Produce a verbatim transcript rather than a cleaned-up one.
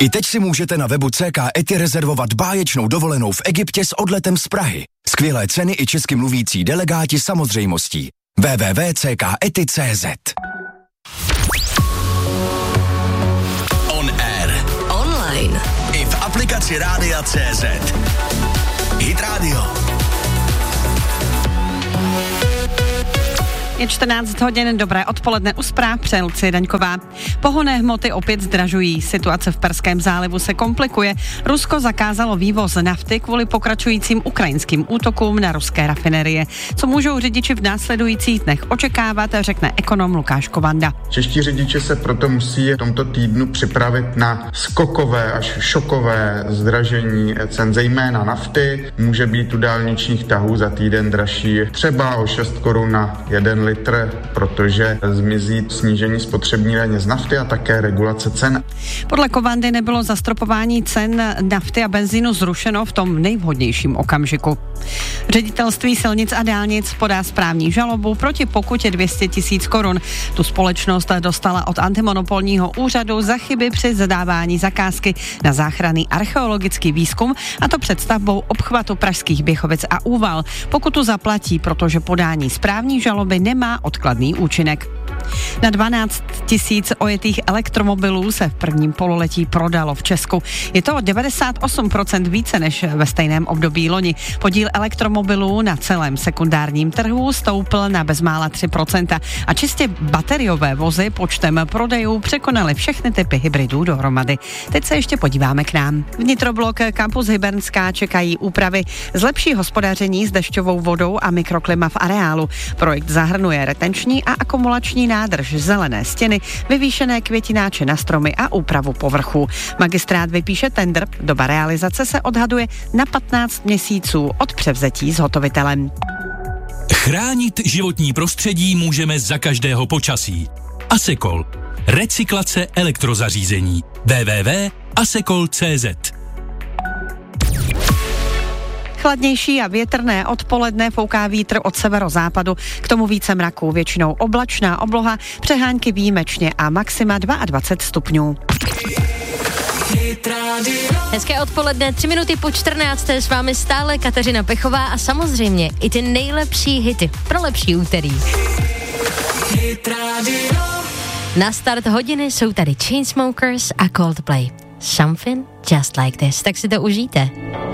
I teď si můžete na webu C K Ety rezervovat báječnou dovolenou v Egyptě s odletem z Prahy. Skvělé ceny i česky mluvící delegáti samozřejmostí. w w w tečka c k ety tečka c z On air. Online. I v aplikaci Rádia C Z. Hit Radio. Je čtrnáct hodin, dobré odpoledne u zpráv, přeje Lucie Daňková. Pohonné hmoty opět zdražují, situace v Perském zálivu se komplikuje. Rusko zakázalo vývoz nafty kvůli pokračujícím ukrajinským útokům na ruské rafinerie. Co můžou řidiči v následujících dnech očekávat, řekne ekonom Lukáš Kovanda. Čeští řidiči se proto musí v tomto týdnu připravit na skokové až šokové zdražení cen, zejména nafty. Může být u dálničních tahů za týden dražší třeba o šest korun na jeden litr, protože zmizí snížení spotřební daně z nafty a také regulace cen. Podle Kovandy nebylo zastropování cen nafty a benzínu zrušeno v tom nejvhodnějším okamžiku. Ředitelství silnic a dálnic podá správní žalobu proti pokutě dvě stě tisíc korun. Tu společnost dostala od antimonopolního úřadu za chyby při zadávání zakázky na záchranný archeologický výzkum, a to před stavbou obchvatu Pražských Běchovic a Úval. Pokutu zaplatí, protože podání správní žaloby nemá odkladný účinek. Na dvanáct tisíc ojetých elektromobilů se v prvním pololetí prodalo v Česku. Je to o devadesát osm procent více než ve stejném období loni. Podíl elektromobilů na celém sekundárním trhu stoupl na bezmála tři procenta a čistě bateriové vozy počtem prodejů překonaly všechny typy hybridů dohromady. Teď se ještě podíváme k nám. Vnitroblok Campus Hybernská čekají úpravy, zlepší hospodaření s dešťovou vodou a mikroklima v areálu. Projekt zahrnuje retenční a akumulační nádrž, zelené stěny, vyvýšené květináče na stromy a úpravu povrchu. Magistrát vypíše tendr, doba realizace se odhaduje na patnáct měsíců od převzetí zhotovitelem. Chránit životní prostředí můžeme za každého počasí. Asekol. Recyklace elektrozařízení. w w w tečka asekol tečka c z. Chladnější a větrné odpoledne, fouká vítr od severozápadu, k tomu více mraků, většinou oblačná obloha, přehánky výjimečně a maxima dvacet dva stupňů. Hezké odpoledne, tři minuty po čtrnácté, s vámi stále Kateřina Pechová a samozřejmě i ty nejlepší hity pro lepší úterý. Na start hodiny jsou tady Chainsmokers a Coldplay. Something just like this, tak si to užijte.